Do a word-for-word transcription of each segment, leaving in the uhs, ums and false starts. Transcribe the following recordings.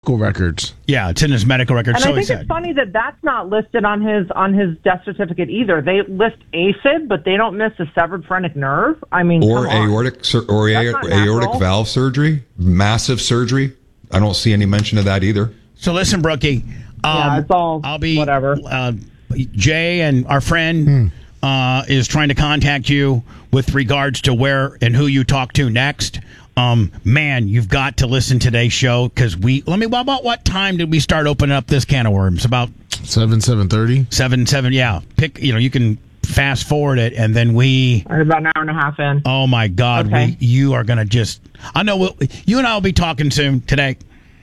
medical records. Yeah, it's in his medical records. And so I think he said. it's funny that that's not listed on his on his death certificate either. They list AFib, but they don't miss a severed phrenic nerve. I mean, or come on. aortic sur- or a- That's not aortic natural. valve surgery, massive surgery. I don't see any mention of that either. So listen, Brookie. Um, Yeah, it's all I'll be whatever. Uh, Jay and our friend Hmm. uh, is trying to contact you with regards to where and who you talk to next. Um, man, you've got to listen to today's show because we. Let me. About what time did we start opening up this can of worms? About seven, seven thirty. seven, seven. Yeah. Pick. You know, you can fast forward it, and then we. I'm about an hour and a half in. Oh my God! Okay. We. You are gonna just. I know. We'll, you and I will be talking soon today.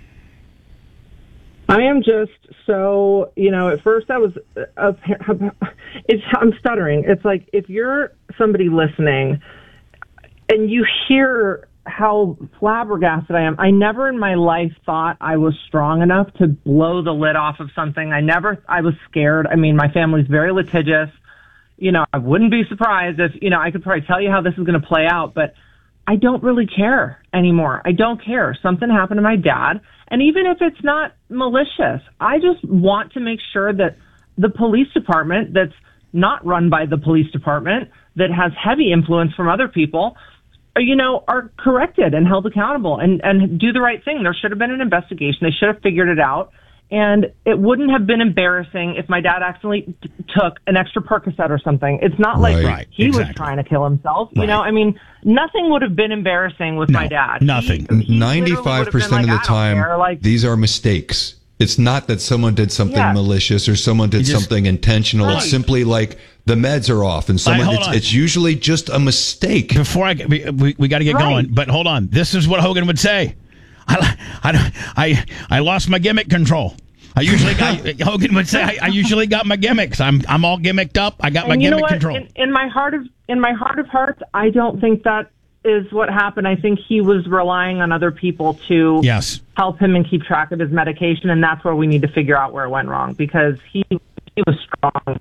I am just so, you know, at first I was, uh, it's, I'm stuttering. It's like if you're somebody listening and you hear how flabbergasted I am, I never in my life thought I was strong enough to blow the lid off of something. I never, I was scared. I mean, my family's very litigious. You know, I wouldn't be surprised if, you know, I could probably tell you how this is going to play out, but I don't really care anymore. I don't care. Something happened to my dad. And even if it's not malicious, I just want to make sure that the police department that's not run by the police department, that has heavy influence from other people, you know, are corrected and held accountable and, and do the right thing. There should have been an investigation. They should have figured it out. And it wouldn't have been embarrassing if my dad accidentally t- took an extra Percocet or something. It's not like Right. he Exactly. was trying to kill himself. You Right. know, I mean, nothing would have been embarrassing with No, my dad. nothing. He- he Ninety-five literally percent would of have the been like, I don't time, care, like, these are mistakes. It's not that someone did something Yeah. malicious or someone did You just- something intentional. Right. It's simply like the meds are off, and someone. hold It's, on. it's usually just a mistake. Before I get, we, we, we got to get Right. going, but hold on. This is what Hogan would say. I, I, I, I lost my gimmick control. I usually got, Hogan would say, I, I usually got my gimmicks. I'm I'm all gimmicked up. I got my and you know gimmick what? control. In, in my heart of in my heart of hearts, I don't think that is what happened. I think he was relying on other people to Yes. help him and keep track of his medication, and that's where we need to figure out where it went wrong because he he was strong.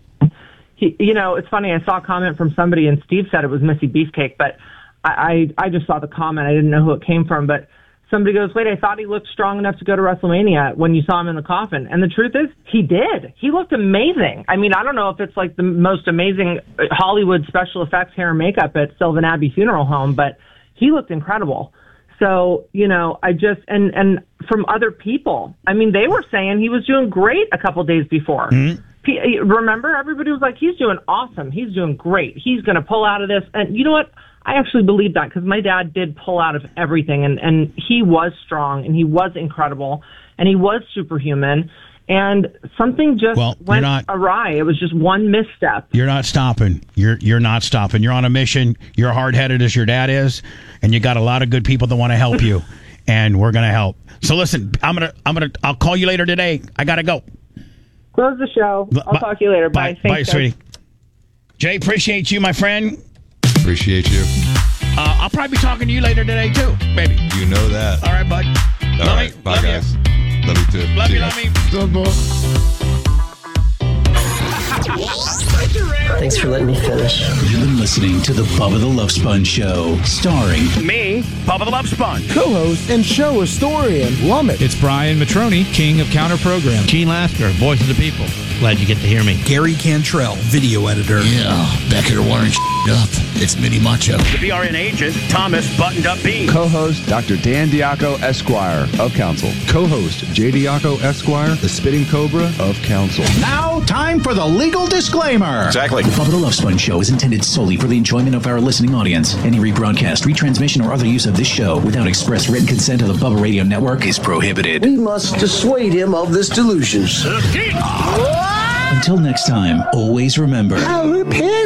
He, you know, it's funny. I saw a comment from somebody, and Steve said it was Missy Beefcake, but I, I I just saw the comment. I didn't know who it came from, but somebody goes, "Wait, I thought he looked strong enough to go to WrestleMania when you saw him in the coffin." And the truth is, he did. He looked amazing. I mean, I don't know if it's like the most amazing Hollywood special effects hair and makeup at Sylvan Abbey Funeral Home, but he looked incredible. So, you know, I just, and, and from other people, I mean, they were saying he was doing great a couple days before. Mm-hmm. P- remember, everybody was like, he's doing awesome. He's doing great. He's going to pull out of this. And you know what? I actually believe that because my dad did pull out of everything, and, and he was strong, and he was incredible, and he was superhuman. And something just Well, you're went not- awry. It was just one misstep. You're not stopping. You're you're not stopping. You're on a mission. You're hard headed as your dad is, and you got a lot of good people that want to help you, and we're gonna help. So listen, I'm gonna I'm gonna I'll call you later today. I gotta go. Close the show. I'll Bye- talk to you later. Bye. Bye, Thanks, bye guys. sweetie. Jay, appreciate you, my friend. Appreciate you. Uh, I'll probably be talking to you later today too, baby. You know that. All right, bud. All love right. you. Bye, love guys. You. Love you too. Love See you. ya. Love me. Good boy. Thanks for letting me finish. You've been listening to the Bubba the Love Sponge Show, starring Me, Bubba the Love Sponge. Co-host and show historian, Lumet. It's Brian Matroni, king of counter program. Gene Lasker, voice of the people. Glad you get to hear me. Gary Cantrell, video editor. Yeah, back here wiring up. It's Mini Macho. The B R N agent, Thomas Buttoned Up Bean. Co-host, Doctor Dan Diaco, Esquire of Council. Co-host, J. Diaco, Esquire, the Spitting Cobra of Council. Now, time for the legal disclaimer. Exactly. The Bubba the Love Sponge Show is intended solely for the enjoyment of our listening audience. Any rebroadcast, retransmission, or other use of this show without express written consent of the Bubba Radio Network is prohibited. We must dissuade him of this delusion. Until next time, always remember... I repent.